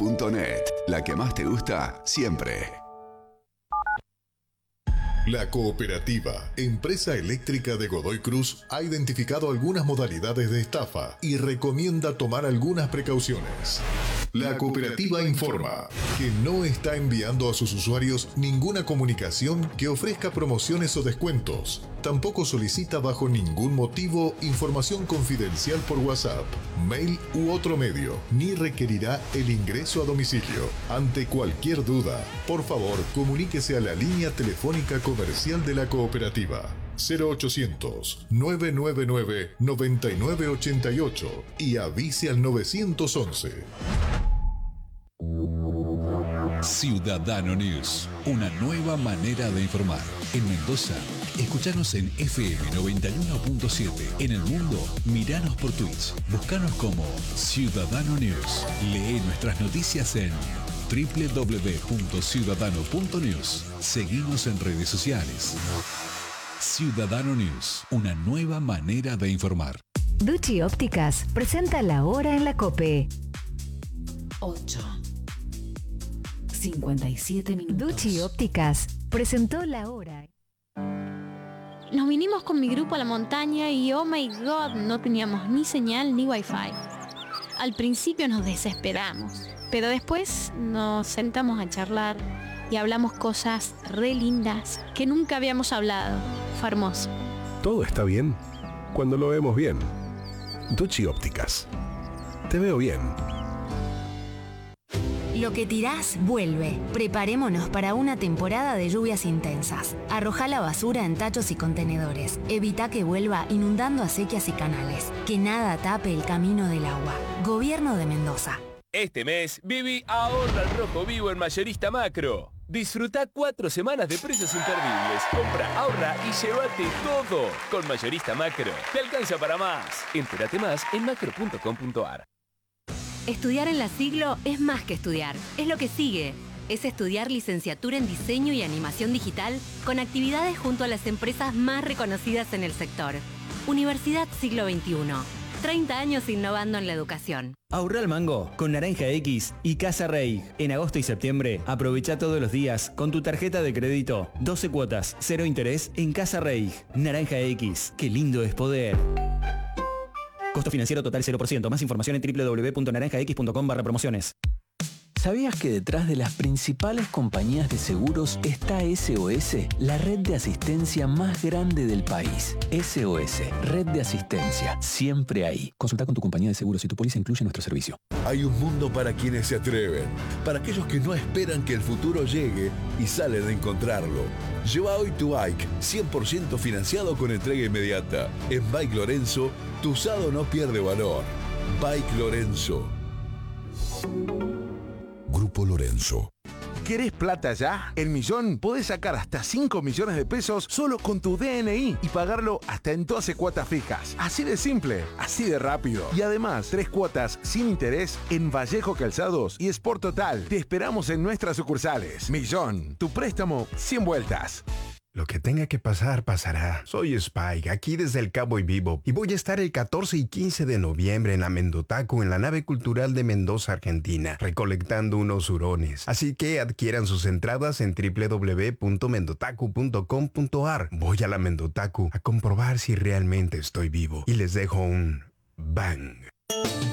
Ciudadano.net, la que más te gusta siempre. La Cooperativa, empresa eléctrica de Godoy Cruz, ha identificado algunas modalidades de estafa y recomienda tomar algunas precauciones. La Cooperativa informa que no está enviando a sus usuarios ninguna comunicación que ofrezca promociones o descuentos. Tampoco solicita bajo ningún motivo información confidencial por WhatsApp, mail u otro medio, ni requerirá el ingreso a domicilio. Ante cualquier duda, por favor, comuníquese a la línea telefónica comercial de la Cooperativa 0800-999-9988 y avise al 911. Ciudadano News, una nueva manera de informar. En Mendoza, escuchanos en FM 91.7. En el mundo, miranos por Twitch. Búscanos como Ciudadano News. Lee nuestras noticias en www.ciudadano.news. Seguimos en redes sociales. Ciudadano News, una nueva manera de informar. Ducci Ópticas presenta la hora en la COPE. 8:57 minutos. Ducci Ópticas presentó la hora. Nos vinimos con mi grupo a la montaña y oh my god, no teníamos ni señal ni wifi. Al principio nos desesperamos, pero después nos sentamos a charlar y hablamos cosas re lindas que nunca habíamos hablado. Fue hermoso. Todo está bien cuando lo vemos bien. Ducci Ópticas. Te veo bien. Lo que tirás, vuelve. Preparémonos para una temporada de lluvias intensas. Arrojá la basura en tachos y contenedores. Evita que vuelva inundando acequias y canales. Que nada tape el camino del agua. Gobierno de Mendoza. Este mes, viví ahorra al rojo vivo en Mayorista Macro. Disfruta 4 semanas de precios imperdibles. Compra, ahorra y llévate todo. Con Mayorista Macro, te alcanza para más. Entérate más en macro.com.ar. Estudiar en la Siglo es más que estudiar, es lo que sigue. Es estudiar licenciatura en diseño y animación digital con actividades junto a las empresas más reconocidas en el sector. Universidad Siglo XXI. 30 años innovando en la educación. Ahorra al mango con Naranja X y Casa Rey. En agosto y septiembre, aprovecha todos los días con tu tarjeta de crédito. 12 cuotas, 0 interés en Casa Rey. Naranja X, qué lindo es poder. Costo financiero total 0%. Más información en www.naranjax.com/promociones. ¿Sabías que detrás de las principales compañías de seguros está SOS, la red de asistencia más grande del país? SOS, red de asistencia, siempre ahí. Consulta con tu compañía de seguros si tu póliza incluye nuestro servicio. Hay un mundo para quienes se atreven, para aquellos que no esperan que el futuro llegue y salen a encontrarlo. Lleva hoy tu bike, 100% financiado con entrega inmediata. En Bike Lorenzo, tu usado no pierde valor. Bike Lorenzo. Grupo Lorenzo. ¿Querés plata ya? En Millón podés sacar hasta 5 millones de pesos solo con tu DNI y pagarlo hasta en 12 cuotas fijas. Así de simple, así de rápido. Y además, 3 cuotas sin interés en Vallejo Calzados y Sport Total. Te esperamos en nuestras sucursales. Millón, tu préstamo 100 vueltas. Lo que tenga que pasar, pasará. Soy Spike, aquí desde el Cowboy Vivo, y voy a estar el 14 y 15 de noviembre en la Mendotacu, en la nave cultural de Mendoza, Argentina, recolectando unos hurones. Así que adquieran sus entradas en www.mendotacu.com.ar. Voy a la Mendotacu a comprobar si realmente estoy vivo. Y les dejo un bang.